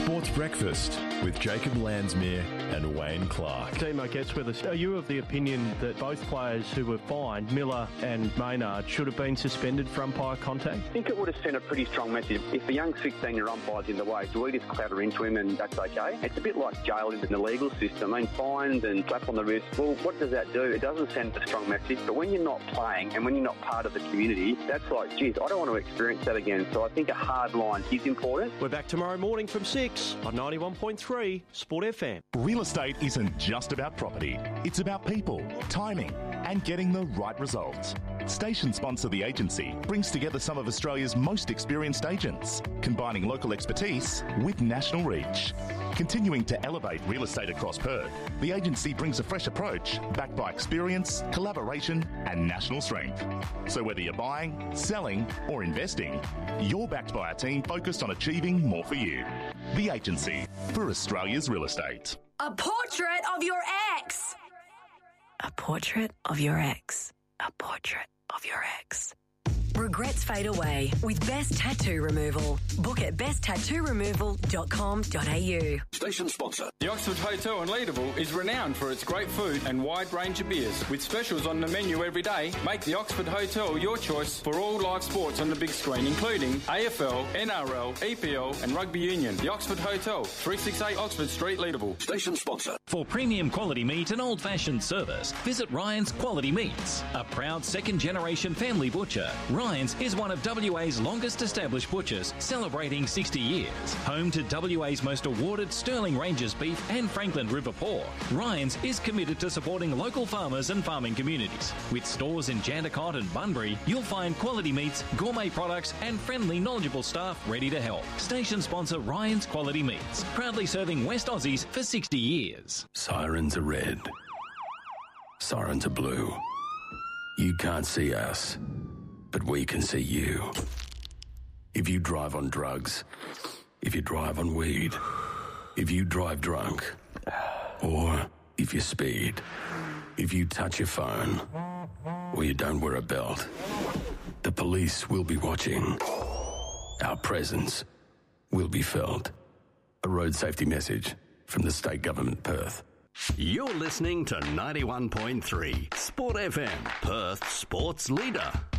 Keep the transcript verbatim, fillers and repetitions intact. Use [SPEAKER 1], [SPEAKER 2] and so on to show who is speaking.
[SPEAKER 1] Sports Breakfast with Jacob Landsmere and Wayne Clark.
[SPEAKER 2] Timo gets with us. Are you of the opinion that both players who were fined, Miller and Maynard, should have been suspended for umpire contact?
[SPEAKER 3] I think it would have sent a pretty strong message. If a young sixteen-year umpire's in the way, do we just clatter into him and that's okay? It's a bit like jail in the legal system. I mean, fines and slap on the wrist. Well, what does that do? It doesn't send a strong message. But when you're not playing and when you're not part of the community, that's like, geez, I don't want to experience that again. So I think a hard line is important.
[SPEAKER 2] We're back tomorrow morning from six on ninety-one point three Sport F M.
[SPEAKER 4] Real estate isn't just about property. It's about people, timing, and getting the right results. Station sponsor The Agency brings together some of Australia's most experienced agents, combining local expertise with national reach. Continuing to elevate real estate across Perth, The Agency brings a fresh approach backed by experience, collaboration, and national strength. So whether you're buying, selling, or investing, you're backed by a team focused on achieving more for you. The Agency for Australia's real estate.
[SPEAKER 5] A portrait of your ex. A portrait of your ex. A portrait of your ex. Regrets fade away with Best Tattoo Removal. Book at best tattoo removal dot com dot a u.
[SPEAKER 6] Station sponsor.
[SPEAKER 7] The Oxford Hotel in Leederville is renowned for its great food and wide range of beers. With specials on the menu every day, make the Oxford Hotel your choice for all live sports on the big screen, including A F L, N R L, E P L and Rugby Union. The Oxford Hotel, three sixty-eight Oxford Street, Leederville.
[SPEAKER 6] Station sponsor.
[SPEAKER 8] For premium quality meat and old-fashioned service, visit Ryan's Quality Meats. A proud second-generation family butcher, Ryan's is one of W A's longest established butchers, celebrating sixty years. Home to W A's most awarded Sterling Ranges beef and Franklin River pork, Ryan's is committed to supporting local farmers and farming communities. With stores in Jandakot and Bunbury, you'll find quality meats, gourmet products and friendly, knowledgeable staff ready to help. Station sponsor Ryan's Quality Meats, proudly serving West Aussies for sixty years.
[SPEAKER 6] Sirens are red. Sirens are blue. You can't see us, but we can see you. If you drive on drugs, if you drive on weed, if you drive drunk, or if you speed, if you touch your phone, or you don't wear a belt, the police will be watching. Our presence will be felt. A road safety message from the State Government, Perth.
[SPEAKER 9] You're listening to ninety-one point three Sport F M, Perth's sports leader.